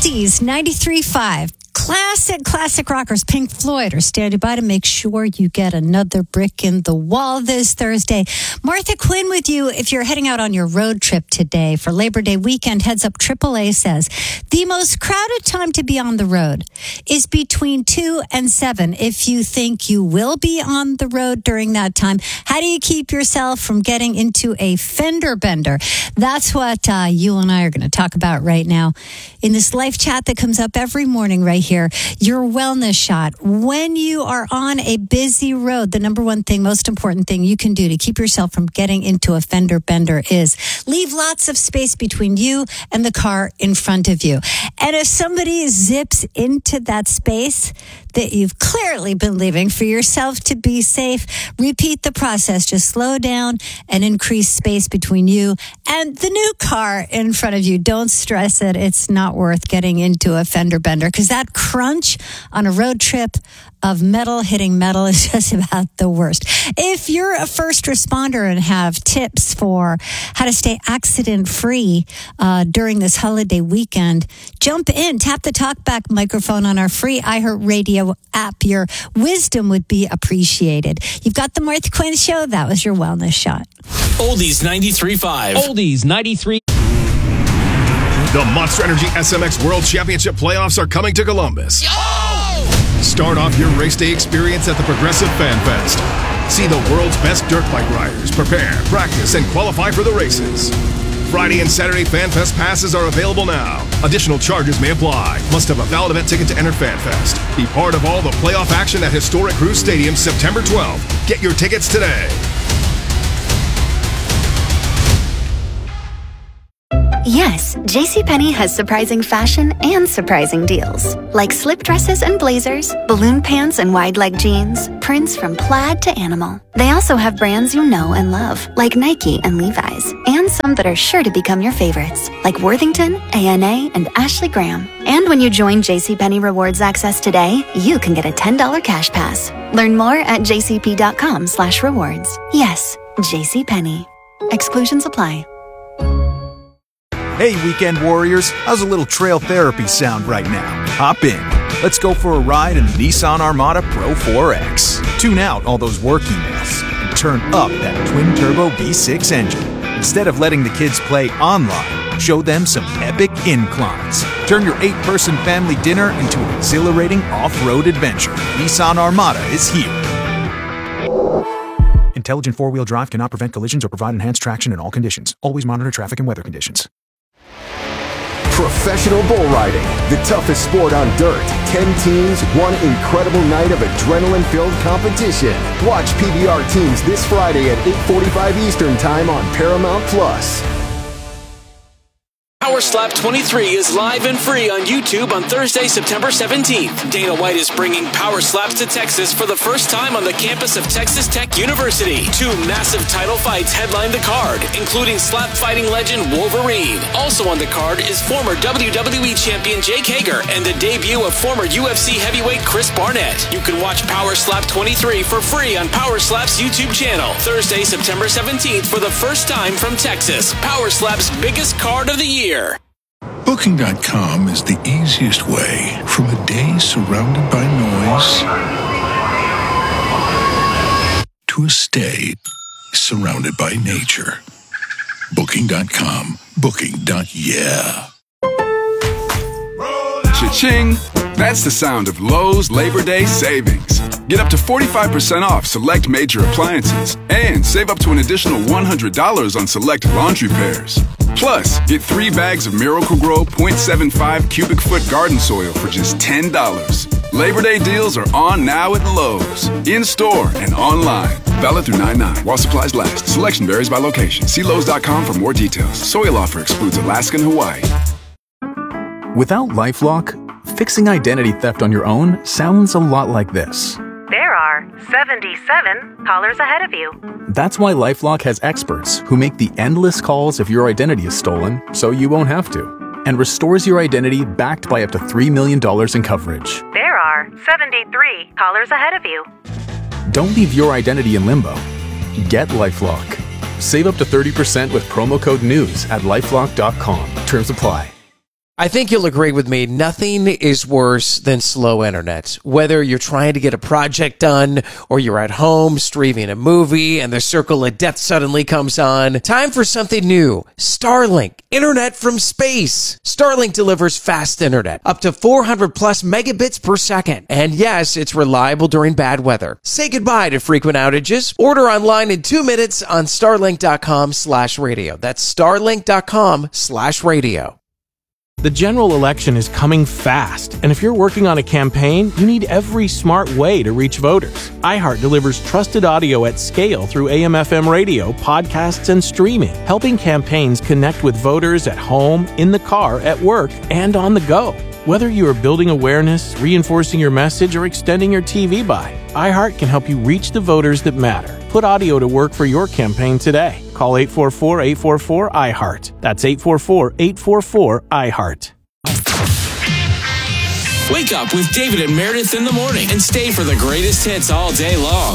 Oldies 93.5. Classic rockers. Pink Floyd are standing by to make sure you get another brick in the wall this Thursday. Martha Quinn with you if you're heading out on your road trip today for Labor Day weekend. Heads up, AAA says the most crowded time to be on the road is between 2 and 7. If you think you will be on the road during that time, how do you keep yourself from getting into a fender bender? That's what you and I are going to talk about right now in this live chat that comes up every morning right here. Your wellness shot. When you are on a busy road, the number one thing, most important thing you can do to keep yourself from getting into a fender bender is leave lots of space between you and the car in front of you. And if somebody zips into that space that you've clearly been leaving for yourself to be safe, repeat the process. Just slow down and increase space between you and the new car in front of you. Don't stress it. It's not worth getting into a fender bender because that crunch on a road trip of metal hitting metal is just about the worst. If you're a first responder and have tips for how to stay accident-free during this holiday weekend, jump in, tap the talkback microphone on our free iHeartRadio app. Your wisdom would be appreciated. You've got the Martha Quinn Show. That was your wellness shot. Oldies 93.5. Oldies 93. The Monster Energy SMX World Championship playoffs are coming to Columbus. Start off your race day experience at the Progressive Fan Fest. See the world's best dirt bike riders prepare, practice, and qualify for the races. Friday and Saturday Fan Fest passes are available now. Additional charges may apply. Must have a valid event ticket to enter Fan Fest. Be part of all the playoff action at Historic Cruise Stadium September 12th. Get your tickets today. Yes, JCPenney has surprising fashion and surprising deals. Like slip dresses and blazers, balloon pants and wide leg jeans, prints from plaid to animal. They also have brands you know and love, like Nike and Levi's, and some that are sure to become your favorites, like Worthington, A&A, and Ashley Graham. And when you join JCPenney Rewards Access today, you can get a $10 cash pass. Learn more at jcp.com/rewards. Yes, JCPenney. Exclusions apply. Hey, weekend warriors, how's a little trail therapy sound right now? Hop in. Let's go for a ride in the Nissan Armada Pro 4X. Tune out all those work emails and turn up that twin-turbo V6 engine. Instead of letting the kids play online, show them some epic inclines. Turn your 8-person family dinner into an exhilarating off-road adventure. Nissan Armada is here. Intelligent four-wheel drive cannot prevent collisions or provide enhanced traction in all conditions. Always monitor traffic and weather conditions. Professional bull riding, the toughest sport on dirt. 10 teams, one incredible night of adrenaline-filled competition. Watch PBR teams this Friday at 8:45 Eastern Time on Paramount Plus. Power Slap 23 is live and free on YouTube on Thursday, September 17th. Dana White is bringing Power Slaps to Texas for the first time on the campus of Texas Tech University. 2 massive title fights headline the card, including slap fighting legend Wolverine. Also on the card is former WWE champion Jake Hager and the debut of former UFC heavyweight Chris Barnett. You can watch Power Slap 23 for free on Power Slap's YouTube channel. Thursday, September 17th for the first time from Texas. Power Slap's biggest card of the year. Booking.com is the easiest way from a day surrounded by noise to a stay surrounded by nature. Booking.com. Booking.yeah. Cha-ching! That's the sound of Lowe's Labor Day savings. Get up to 45% off select major appliances and save up to an additional $100 on select laundry pairs. Plus, get 3 bags of Miracle-Gro 0.75 cubic foot garden soil for just $10. Labor Day deals are on now at Lowe's, in-store and online. Valid through 9/9 while supplies last. Selection varies by location. See Lowe's.com for more details. Soil offer excludes Alaska and Hawaii. Without LifeLock, fixing identity theft on your own sounds a lot like this. There are 77 callers ahead of you. That's why LifeLock has experts who make the endless calls if your identity is stolen so you won't have to, and restores your identity backed by up to $3 million in coverage. There are 73 callers ahead of you. Don't leave your identity in limbo. Get LifeLock. Save up to 30% with promo code NEWS at LifeLock.com. Terms apply. I think you'll agree with me. Nothing is worse than slow internet. Whether you're trying to get a project done or you're at home streaming a movie and the circle of death suddenly comes on. Time for something new. Starlink. Internet from space. Starlink delivers fast internet. Up to 400 plus megabits per second. And yes, it's reliable during bad weather. Say goodbye to frequent outages. Order online in 2 minutes on starlink.com/radio. That's starlink.com/radio. The general election is coming fast, and if you're working on a campaign, you need every smart way to reach voters. iHeart delivers trusted audio at scale through AM/FM radio, podcasts, and streaming, helping campaigns connect with voters at home, in the car, at work, and on the go. Whether you are building awareness, reinforcing your message, or extending your TV buy, iHeart can help you reach the voters that matter. Put audio to work for your campaign today. Call 844-844-iHeart. That's 844-844-iHeart. Wake up with David and Meredith in the morning and stay for the greatest hits all day long.